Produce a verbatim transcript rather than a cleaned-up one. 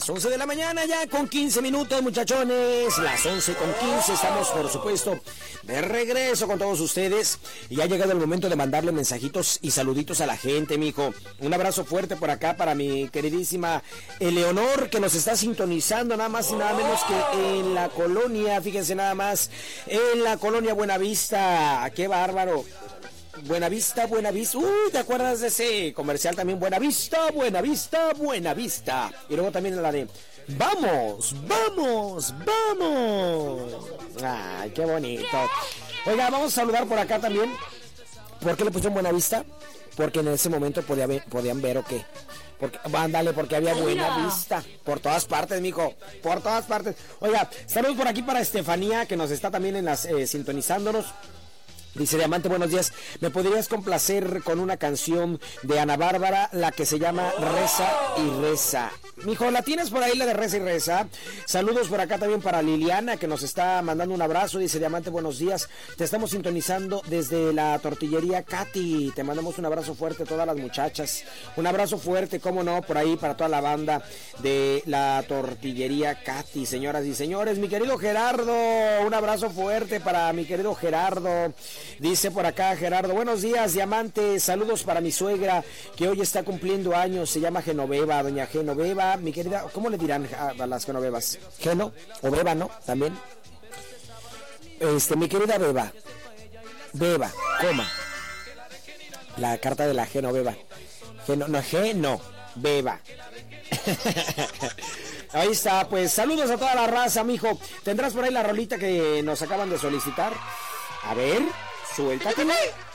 Las once de la mañana ya con quince minutos, muchachones. Las once con quince. Estamos, por supuesto, de regreso con todos ustedes. Y ha llegado el momento de mandarle mensajitos y saluditos a la gente, mijo. Un abrazo fuerte por acá para mi queridísima Eleonor, que nos está sintonizando nada más y nada menos que en la colonia. Fíjense nada más, en la colonia Buenavista. ¡Qué bárbaro! Buenavista, Buenavista. Uy, ¿te acuerdas de ese comercial también? Buenavista, Buenavista, Buenavista. Y luego también la de ¡vamos, vamos, vamos! Ay, qué bonito. Oiga, vamos a saludar por acá también. ¿Por qué le pusieron Buenavista? Porque en ese momento podía ver, podían ver o qué. Porque, ándale, porque había buena vista. Por todas partes, mijo. Por todas partes. Oiga, saludos por aquí para Estefanía, que nos está también en las eh, sintonizándonos. Dice Diamante, buenos días. ¿Me podrías complacer con una canción de Ana Bárbara, la que se llama Reza y Reza? Mijo, ¿la tienes por ahí, la de Reza y Reza? Saludos por acá también para Liliana, que nos está mandando un abrazo. Dice Diamante, buenos días. Te estamos sintonizando desde la tortillería Katy. Te mandamos un abrazo fuerte a todas las muchachas. Un abrazo fuerte, cómo no, por ahí para toda la banda de la tortillería Katy, señoras y señores. Mi querido Gerardo, un abrazo fuerte para mi querido Gerardo. Dice por acá Gerardo, buenos días, Diamante, saludos para mi suegra que hoy está cumpliendo años, se llama Genoveva, doña Genoveva, mi querida, ¿cómo le dirán a, a las Genovevas? Geno o Beba, ¿no? También. Este, mi querida Beba, Beba, coma, la carta de la Genoveva, Geno, no, Geno, Beba. Ahí está, pues saludos a toda la raza, mijo. ¿Tendrás por ahí la rolita que nos acaban de solicitar? A ver, suéltatela.